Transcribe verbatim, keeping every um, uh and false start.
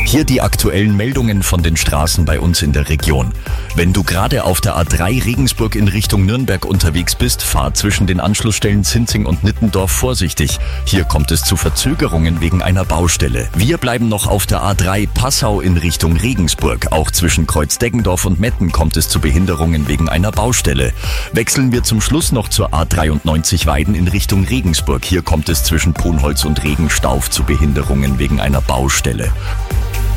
Hier die aktuellen Meldungen von den Straßen bei uns in der Region. Wenn du gerade auf der A drei Regensburg in Richtung Nürnberg unterwegs bist, fahr zwischen den Anschlussstellen Zinzing und Nittendorf vorsichtig. Hier kommt es zu Verzögerungen wegen einer Baustelle. Wir bleiben noch auf der A drei Passau in Richtung Regensburg. Auch zwischen Kreuzdeggendorf und Metten kommt es zu Behinderungen wegen einer Baustelle. Wechseln wir zum Schluss noch zur A dreiundneunzig Weiden in Richtung Regensburg. Hier kommt es zwischen Ponholz und Regenstauf zu Behinderungen wegen einer Baustelle.